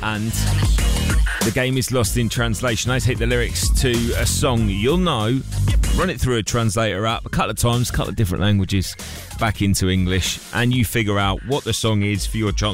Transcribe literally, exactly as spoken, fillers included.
and the game is lost in translation. I take the lyrics to a song you'll know, run it through a translator app a couple of times, a couple of different languages, back into English, and you figure out what the song is for your chance